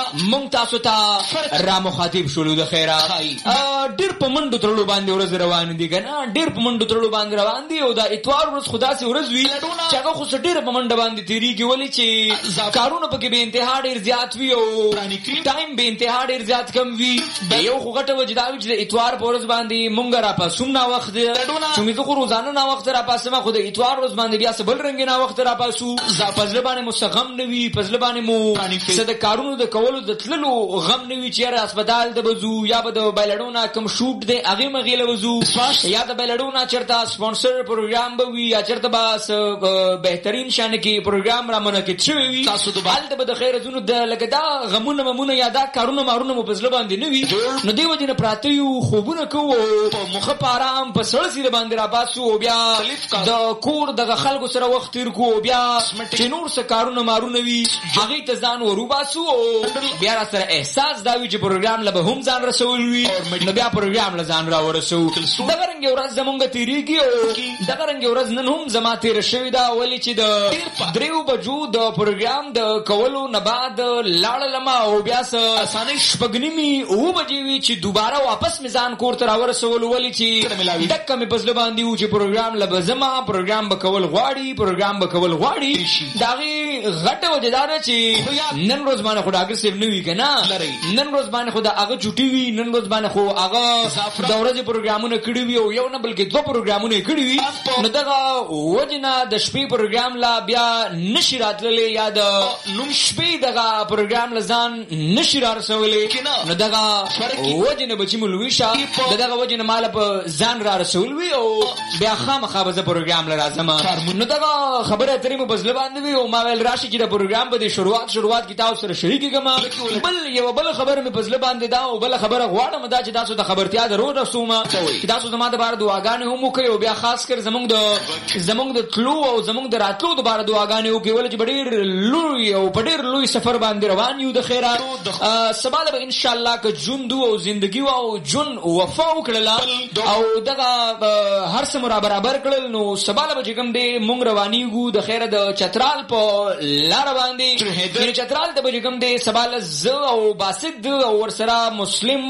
مونږ تاسو ته را مخاطب شولو د خیره. ډیر په منډو ترلو باندې ورځ روان دي کنه، ډیر په منډو ترلو باندې روان دي او دا اتوار ورځ خدا سي ورځ وی چې هغه خو ډیر په منډه باندې تیریږي ولې چې کارونه پکې به انتها ډیر زیات وي او ټایم به انتها ډیر زیات کم وي. یو خو غټه وجداوي چې د اتوار په ورځ باندې مونږ را پاسوم نا وخت چې موږ خو روزانه نا وخت را پاسما خو د اتوار ورځ باندې بیا سبل رنگ نا وخت را پاسو پزله باندې مستغم نوي، پزله باندې مو څه د کارونو د کولو د تللو غم نوي چې را هسپتال د بزو یا به د بایلډونا کم شوټ دی هغه مغیله وزو یا د بایلډونا چرته سپانسر پروګرام به وي یا چرته باس بهترین شان کې پروګرام را منعقد شوی وي. تاسو د بالته به د خیر زونو د لګدا غمونه ممونه یا دا کارونه مارونه مو پزله باندې نوي نو دی وجه نه پراته یو خوبونه کوو په مخه پارام په سړ سي باندې را باسو بیا د کور د خلکو سره وخت تیر کو بیا چې نور څه کارونه مارونه وي هغه ته ځان ورو باسو بیا را سره احساس دا وی چې پروګرام له هم ځان رسول وي نو بیا پروګرام له ځان را ورسو. دغه رنګ ورځ زمونږ تیریږي او دغه رنګ ورځ نن هم زما تیر شوی دا ولی چې د 3 بجو د پروګرام د کولو نه بعد لاړ لما او بیا اسانه شپګنیمي او بجې وی چې دوباره واپس میزان کور ته راورسول ولی چې دکه مې پسله باندې و چې پروګرام لبزما پروګرام بکول غواړي پروګرام بکول غواړي داغي غټه وجدار چې نن روز باندې خدای اگر سیب نوي کنه نن روز باندې خدای هغه چټي وی نن روز باندې خو هغه د ورځې پروګرامونه کړی وی او یو نه بلکې 2 پروګرامونه کړی وی نو دغه وجنه د شپې پروګرام لا بیا نشی راتللې یا د نوم شپې دغه پروګرام لزان نشی رسولې نو دغه وجنه بچی مولوي شه دغه وجنه مال په ځان را رسول وی او بیا خامخا به پروګرام لازم نو دغه خبره ترې مو بزله باندې وی او ما ویل راشي چې د پروګرام په شروعات کې تاسو سره شریک کما بل یو بل خبره مې بزله باندې دا او بل خبره غواړم دا چې تاسو د خبرتیا درو رسومه چې تاسو زما د بار دعاګانې هم کوي او بیا خاص کر زمونږ د تلو او زمونږ د راتلو د بار دعاګانې وکي ول چې ډېر لوی او ډېر لوی سفر باندې روان یو د خیرات سبا به ان شاء الله که ژوند او ژوندۍ او جون وفا وکړل او دغه هر څه برابر کړل نو سبا به کوم دې مونږ روانيګو د خیره د چترال په لار باندې چترال ته به کوم دې سبا ز او باسد او ورسره مسلم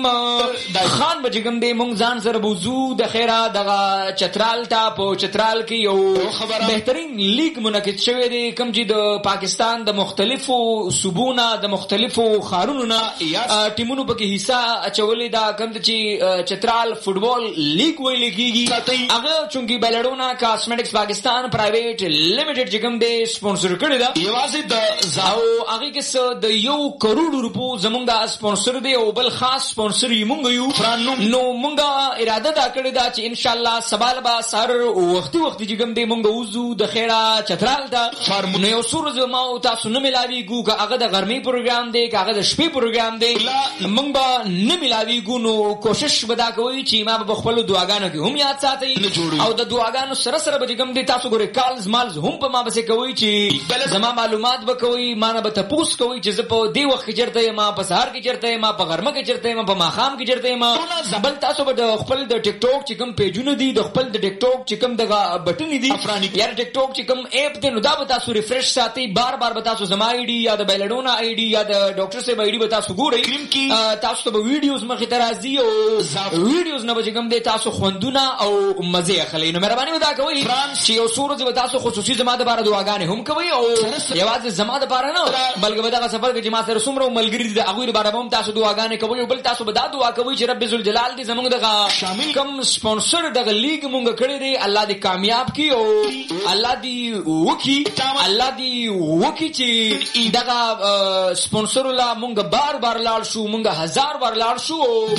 خان به کوم دې مونږ ځان سره بوزو د خیره دغه چترال ته په چترال کې یو بهترین لیگ منعقد شوی دی کوم چې د پاکستان د مختلفو صوبونو د مختلفو خارونو نه ټیمونو پکې حصہ اچولې دا کوم چې چترال فوټبال لیگ ویل کیږي هغه چونکی بایلډونا کاسمیټکس پاکستان پرایویټ لیمیټډ چې کوم دی سپانسر کړی دا یوازې د زاو هغه کې د 1 کروڑ روپو زمونږ د سپانسر دی او بل خاص سپانسر یې مونږ یو نو مونږ اراده دا کړی دا چې ان شاء الله سبال با سر وختي چې کوم دی مونږ وزو د خیره چترال دا نو یو سورز ما او تاسو نه ملاوي ګو که هغه د ګرمي پروګرام دی که هغه د شپې پروګرام دی مونږ به نه ملاوي ګو نو کوشش ودا کوي چې ما په خپل دعاګانو کې هم یاد ساتي او د دعاګانو سره به کوم دی تاسو ګوري کالز مالز هم په ما بس کوي چې زما معلومات وکوي ما نه به تاسو کوي چې زه په دی وخت کې چرته ما په سهار کې چرته ما په غرمه کې چرته ما په ماخام کې چرته ما بل تاسو به خپل د ټیک ټاک چې کوم پیجونه دي د خپل د ټیک ټاک چې کوم دغه بټن دي یا ټیک ټاک چې کوم اپ دی نو دا به تاسو ریفریش ساتي بار به تاسو زما آی ډي یا د بایلډونا آی ډي یا د ډاکټر سیب آی ډي به تاسو ګورئ تاسو ته ویډیوز مخې ته راځي او ویډیوز نه به کوم دی تاسو خوندونه او مزه اخلي نو مهرباني ودا کوئ چې یو سورج به تاسو خصوصي زما د بار دعاګانې هم کوي او یوازې زما د بار نه بلکې به دا سفر کې چې ما سره څومره ملګری دي هغه د بار هم تاسو دعاګانې کوي او بل تاسو به دا دعا کوي چې رب ذل جلال دې زموږ دغه شامل کم سپانسر دغه لیگ مونږ کړی دی الله دې کامیاب کی او الله دې وکي الله دې وکي چې دغه سپانسر لا مونږ بار لاړ شو مونږ 1000 بار لاړ شو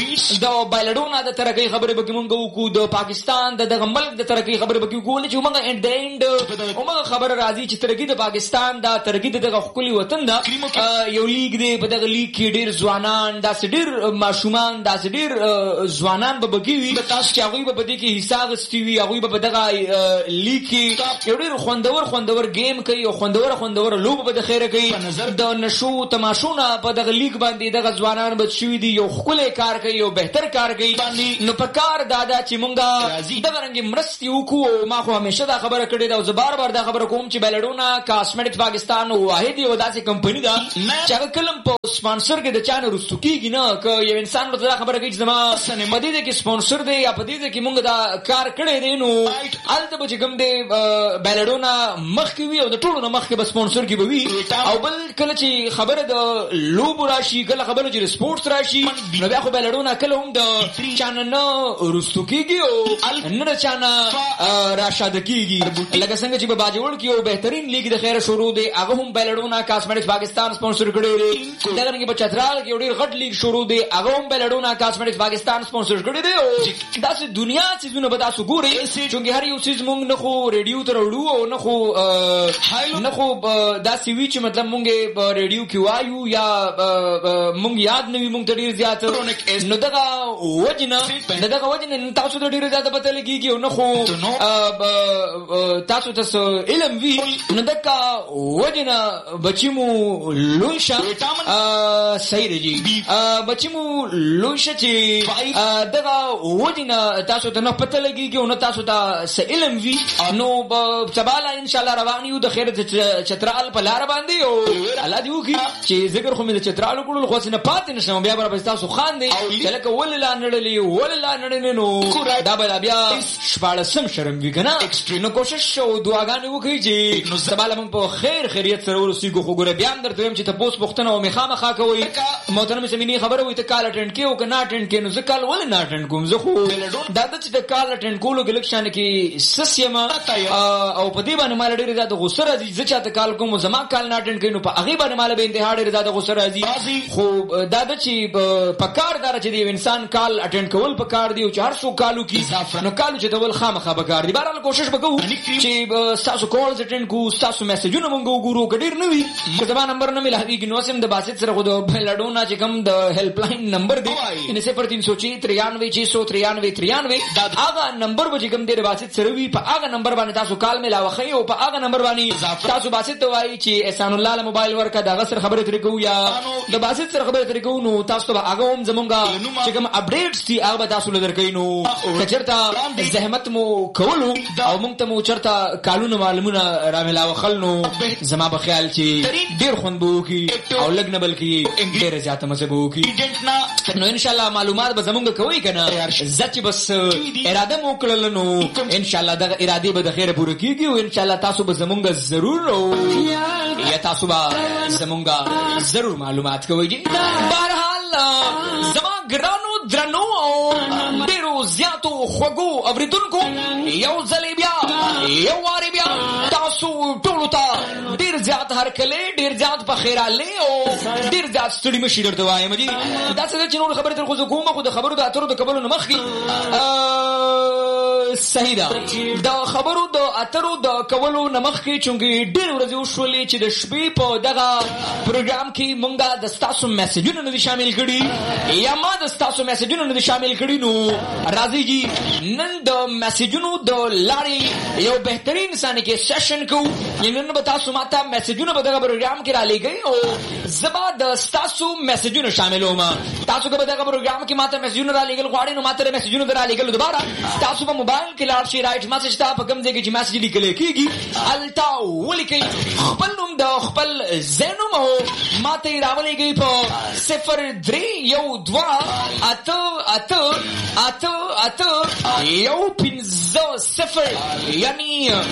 د بایلډونا د ترقی خبره به مونږ وکړو د پاکستان دغه ملک د ترقی خبره به وکړو چې مونږ اند مونږ خبر راځي چې ترقی د پاکستان دا ترقی دغه خپل وطن دا یو لیگ دی په دغه لیگ کې ډیر ځوانان دا ډیر ماشومان دا ډیر ځوانان به بګوي تاسو چې هغه به دې کې حصہ غستې وي هغه به دغه لیگ کې یو ډیر خوندور گیم کوي او خوندور لوب به د خیره کوي د نشو تماشونه په دغه لیگ باندې دغه ځوانان به شوي دي یو خپل کار کوي یو بهتر کار کوي نو په کار دادا چې مونږه دغه رنګ مرستي وکړو ما خو همیشه دا خبره کړې ده او زه بار دا خبره کوم چې بایلډونا کاسمیټکس پاکستان واحد یو داسې کمپنی ده چې هغه فلم په سپانسر کې د چانه رستو کیږي نه که یو انسان ورته خبره کوي چې زما مدیده کې سپانسر دی یا پدیده کې مونږ دا کار کړی دی نو الته به کوم دی بیلډونا مخ کې وي او د ټولو نه مخ کې به سپانسر کې به وي او بل کله چې خبره د لوب راشي کله خبره چې سپورتس راشي نو بیا خو بیلډونا کله هم د چانه نه رستو کیږي او نه چانه راشد کیږي لکه څنګه چې په باجوړ کې یو بهترین لیګ د خیر شروع دی هغه هم بیلډونا کاسمیټکس پاکستان سپانسر کړی دی دغه کې په چترال کې ډیر غټ لیګ شروع دی هغه هم بیلډونا کاسمیټکس پاکستان سپانسر کړی دی او داسې دنیا چیزونه به تاسو ګورئ چې هر یو چیز مونږ نه خو ریډیو ته وړو او نه خو داسې وی چې مطلب مونږ په ریډیو کې وایو یا مونږ یاد نه وي مونږ ته ډیر زیات نو دغه وجنه تاسو ته ډیر زیات پته لګیږي او نه خو تاسو ته علم وی نو دغه وجنه بچیمو لویشه صحیح دی بچیمو لویشه چې دغه وجنه تاسو ته نه پته لګیږي او نه تاسو ته علم وی نو سباله ان شاء الله روان یو د خیر چترال په لار باندې او الله دې وکړي چې ذکر خو مې د چترال کولو خو څنګه پاتې نشم بیا به تاسو خان دی چې لکه وللا نړلې نو دا به بیا شپاړسم شرم وی کنه نو کوشش او دعاګانې وکړي چې نو سباله موږ په خیریت سره ورسېږو خو ګوره بیا درته ویم چې تاسو پوښتنه او مخامخا کوي محترم سمینی خبره وي ته کال اټینډ کې او که نه اټینډ کې نو زه کال ولې نه اټینډ کوم زه خو دا چې د کال اټینډ کولو کې لکشان کې سسیما او په دې باندې مال ډېر زیات غوسه راځي چې چاته کال کوم زما کال نه اټینډ کینو په هغه باندې مال به انتها ډېر زیات غوسه راځي خو دا چې په کار دار چې دی انسان کال اټینډ کول په کار دی او 400 کالو کې نو کالو چې ډول خامخا به کار دی بهرحال کوشش وکړو چې تاسو کالز اټینډ کو تاسو میسجونه مونږ وګورو کډیر نه وي که زما نمبر نه ملایږي نو سم د باسط سره خو د لډونا چې کوم د هیلپ لاین نمبر دی ان 0393 دا هغه نمبر به کوم د باسط سره وي په هغه نمبر باندې تاسو کال ملاوي خو په هغه نمبر باندې تاسو باسط وایي چې احسان الله له موبایل ورکا دا غسر خبره ترې کو یا د باسط سره خبره ترې کو نو تاسو به هغه هم زمونږه چې کوم اپډیټس دي هغه تاسو له درکې نو کچرتا زحمت مو کولو او مونږ ته مو چرتا کالونو معلومونه را ملاوي خلنو زما په خیال چې ډیر خوندو کی او لګنه بلکې ډیر زیات مزبو کی نو ان شاء الله معلومات به زمونږ کوي کنه زچ بس اراده مو کړل نو ان شاء الله دغه اراده به د خیره پوره کیږي او ان شاء الله تاسو به زمونږ ضرور یا تاسو به زمونږ ضرور معلومات کوي بهرحال زما ګرانو درنو ډیرو زیاتو خوګو اوریدونکو یو ځلې بیا یو واري بیا تاسو ټول ته ډیر زیات هرکله ډیر زیات په خیراله او ډیر زیات ستړي مشي درته وایم دي دا څه چې نور خبره تر خو کومه خو د خبرو د اترو د قبول نه مخکي صحیح ده دا خبرو د اترو د قبولو نه مخکي چونګي ډیر ورځې وشولې چې د شپې په دغه پروګرام کې مونږه د تاسو میسجونه نه شامل کړي یا ما د تاسو میسجونه نه شامل کړي نو راځي جی نن د میسجونو د لاري یو بهترین ثاني کې سیشن کو نن به تاسو ماته میسجونه په دغه پروګرام کې را لګي او زبا د تاسو میسجونه شاملوم تاسو کو په دغه پروګرام کې ماته میسجونه را لګل غواړي نو ماته میسجونه را لګل دوباره تاسو په موبایل کې لاړ شي رائټ میسج ته په کوم ځای کې چې میسج لیکل کېږي التا ولیکي خپل نوم د خپل زینوم او ماته راولېږي په 0312 یعنی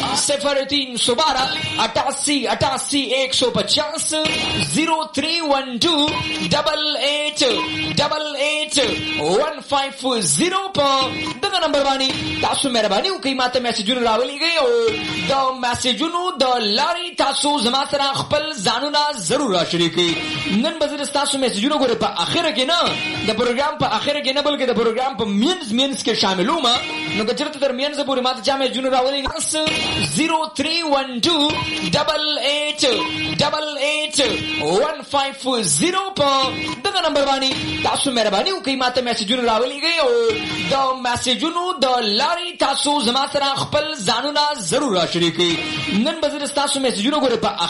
031288881550 په دغه نمبر باندې تاسو مهرباني وکړئ ماته میسجونه راولېږئ او د میسجونو د لارې تاسو زما سره خپل ځانونه ضرور راشریکئ نن به زه تاسو میسجونه ګورئ په اخره کې نه د پروګرام په اخره کې نه بلکې د پروګرام په مینز کې شاملوم نو که چېرته تر مینځه پورې ماته چا میسجونه راولېږئ 031288881550 په دغه نمبر باندې تاسو مهرباني وکړئ ماته میسجونه راولېږئ او د میسجونو د لارې تاسو زما سره خپل ځانونه ضرور راشریکئ نن به زه تاسو میسجونه ګورئ په